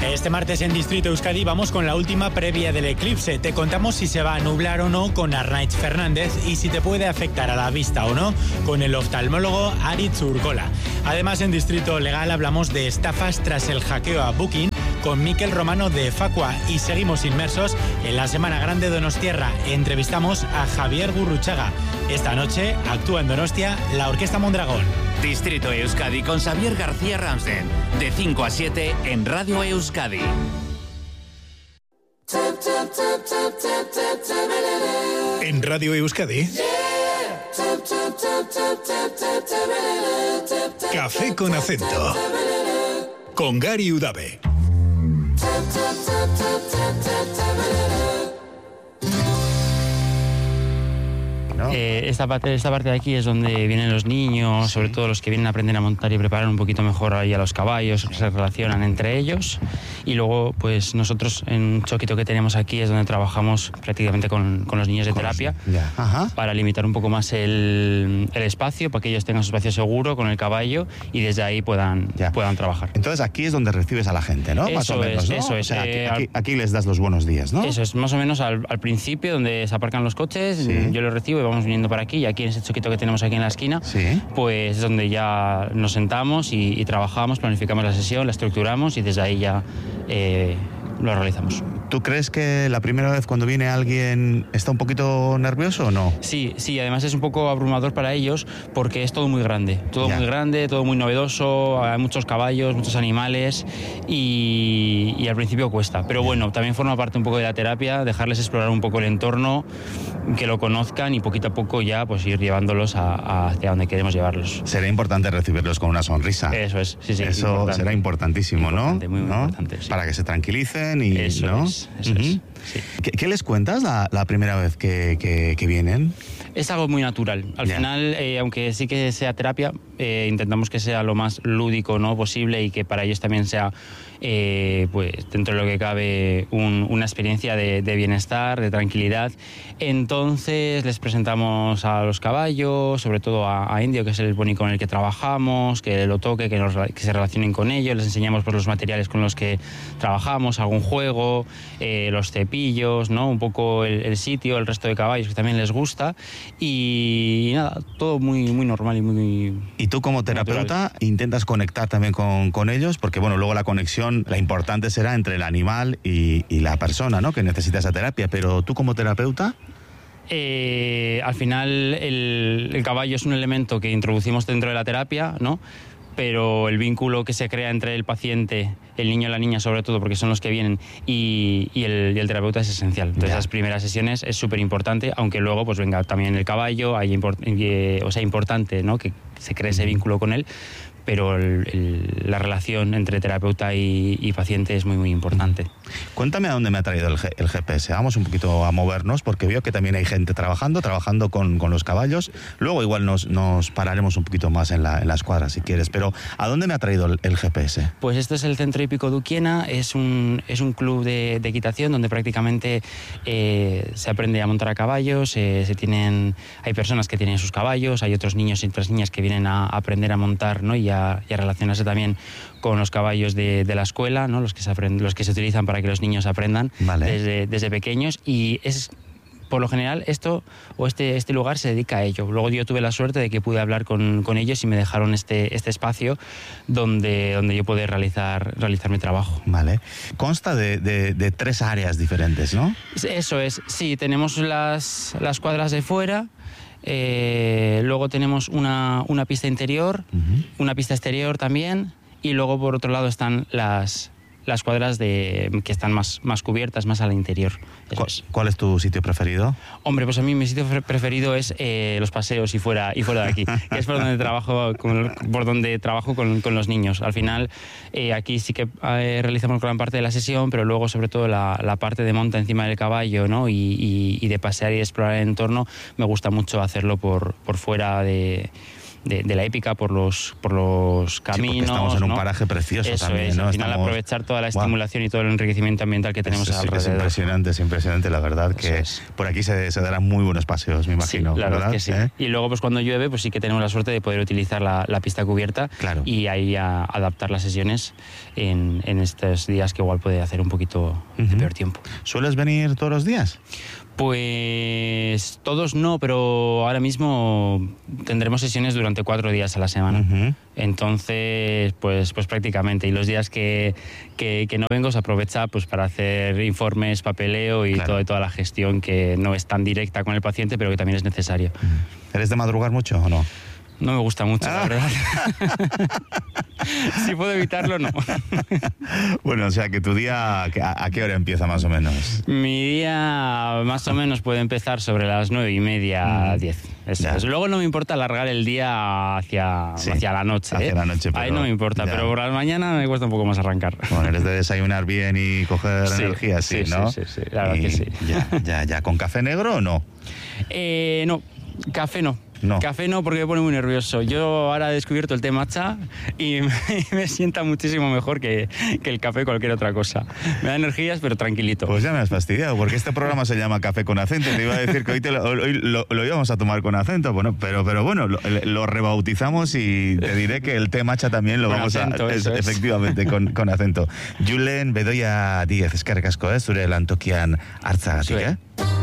Este martes en Distrito Euskadi vamos con la última previa del eclipse. Te contamos si se va a nublar o no con Arnaiz Fernández y si te puede afectar a la vista o no con el oftalmólogo Aritz Urkola. Además, en Distrito Legal hablamos de estafas tras el hackeo a Booking con Mikel Romano de Facua y seguimos inmersos en la Semana Grande Donostiarra. Entrevistamos a Javier Gurruchaga. Esta noche actúa en Donostia la Orquesta Mondragón. Distrito Euskadi con Xavier García Ramsden, de 5 a 7 en Radio Euskadi. En Radio Euskadi, Café con Acento, con Gary Udave. ¿No? Esta parte de aquí es donde vienen los niños, sobre todo los que vienen a aprender a montar y preparar un poquito mejor ahí a los caballos, se relacionan entre ellos. Y luego, pues nosotros en un choquito que tenemos aquí es donde trabajamos prácticamente con los niños de terapia para limitar un poco más el espacio, para que ellos tengan su espacio seguro con el caballo y desde ahí puedan trabajar. Entonces aquí es donde recibes a la gente, ¿no? Más o menos, ¿no? Eso es. O sea, aquí les das los buenos días, ¿no? Eso es, más o menos al principio, donde se aparcan los coches, Sí. yo los recibo y vamos viniendo para aquí, y aquí en ese choquito que tenemos aquí en la esquina, Sí. pues es donde ya nos sentamos y trabajamos, planificamos la sesión, la estructuramos y desde ahí ya lo realizamos. ¿Tú crees que la primera vez cuando viene alguien está un poquito nervioso o no? Sí, además es un poco abrumador para ellos porque es todo muy grande, todo muy novedoso, hay muchos caballos, muchos animales y al principio cuesta. Pero bueno, también forma parte un poco de la terapia, dejarles explorar un poco el entorno, que lo conozcan y poquito a poco ya pues ir llevándolos hacia donde queremos llevarlos. Será importante recibirlos con una sonrisa. Eso es, sí. Eso importante. será importantísimo, Importante, ¿no? muy ¿no? importante, sí. Para que se tranquilicen y... Eso ¿no? es, eso es. Sí. ¿Qué les cuentas la primera vez que vienen? Es algo muy natural. Al final, aunque sí que sea terapia, intentamos que sea lo más lúdico, ¿no?, posible y que para ellos también sea, pues dentro de lo que cabe, una experiencia de bienestar, de tranquilidad. Entonces les presentamos a los caballos, sobre todo a Indio, que es el pony con el que trabajamos, que lo toque, que se relacionen con ellos. Les enseñamos pues, los materiales con los que trabajamos, algún juego, los cepillos, ¿no?, un poco el sitio, el resto de caballos que también les gusta. Y nada, todo muy, muy normal y muy... Y tú como terapeuta natural. intentas conectar también con ellos, porque bueno, luego la conexión, la importante será entre el animal y la persona, ¿no?, que necesita esa terapia, pero tú como terapeuta... Al final el caballo es un elemento que introducimos dentro de la terapia, ¿no?, pero el vínculo que se crea entre el paciente, el niño y la niña sobre todo, porque son los que vienen, y el terapeuta es esencial. Entonces las primeras sesiones es súper importante, aunque luego pues venga también el caballo, o sea, importante, ¿no?, que se cree ese vínculo con él, pero la relación entre terapeuta y paciente es muy, muy importante. Cuéntame a dónde me ha traído el GPS. Vamos un poquito a movernos, porque veo que también hay gente trabajando con los caballos. Luego igual nos pararemos un poquito más en la escuadra, si quieres. Pero ¿a dónde me ha traído el GPS? Pues esto es el Centro Hípico de Uquiena, es un club de equitación donde prácticamente se aprende a montar a caballos, hay personas que tienen sus caballos, hay otros niños y otras niñas que vienen a aprender a montar, ¿no?, y a relacionarse también con los caballos de la escuela, ¿no?, los que se utilizan para que los niños aprendan desde pequeños, y es por lo general este lugar se dedica a ello. Luego yo tuve la suerte de que pude hablar con ellos y me dejaron este espacio donde yo pude realizar mi trabajo. Vale. Consta de 3 áreas diferentes, ¿no? Eso es, sí, tenemos las cuadras de fuera. Luego tenemos una pista interior, una pista exterior también, y luego por otro lado están las cuadras que están más cubiertas, más al interior. ¿Cuál es tu sitio preferido? Hombre, pues a mí mi sitio preferido es los paseos y fuera de aquí, que es por donde trabajo con los niños. Al final, aquí sí que realizamos gran parte de la sesión, pero luego sobre todo la parte de monta encima del caballo, ¿no?, y de pasear y explorar el entorno, me gusta mucho hacerlo por fuera la épica por los caminos. Sí, estamos en un ¿no? paraje precioso. Eso también, es, ¿no? al final aprovechar toda la estimulación y todo el enriquecimiento ambiental que tenemos alrededor. Es impresionante, la verdad, que por aquí se darán muy buenos paseos, me imagino. Sí, la verdad que sí. ¿Eh? Y luego, pues cuando llueve, pues sí que tenemos la suerte de poder utilizar la pista cubierta, claro, y ahí adaptar las sesiones en estos días que igual puede hacer un poquito de peor tiempo. ¿Sueles venir todos los días? Pues todos no, pero ahora mismo tendremos sesiones durante 4 días a la semana. Entonces, pues prácticamente. Y los días que no vengo se aprovecha pues para hacer informes, papeleo y toda la gestión que no es tan directa con el paciente, pero que también es necesaria. ¿Eres de madrugar mucho o no? No me gusta mucho, la verdad. Si puedo evitarlo, no. Bueno, o sea, que tu día, ¿a qué hora empieza más o menos? Mi día más o menos puede empezar sobre las 9:30, 10. Eso es. Luego no me importa alargar el día hacia la noche. Hacia la noche, pero ahí no me importa, pero por la mañana me cuesta un poco más arrancar. Bueno, eres de desayunar bien y coger energía, sí, ¿no? Sí, la verdad que sí. Ya. ¿Con café negro o no? No, café no. No. Café no, porque me pone muy nervioso. Yo ahora he descubierto el té matcha y me sienta muchísimo mejor que el café cualquier otra cosa. Me da energías, pero tranquilito. Pues ya me has fastidiado, porque este programa se llama Café con Acento. Te iba a decir que hoy lo íbamos a tomar con acento, bueno, pero bueno, lo rebautizamos y te diré que el té matcha también lo vamos acento, efectivamente, con acento. Julen, Bedoya Díez, eskerrik asko, zure lantokian hartzagatik,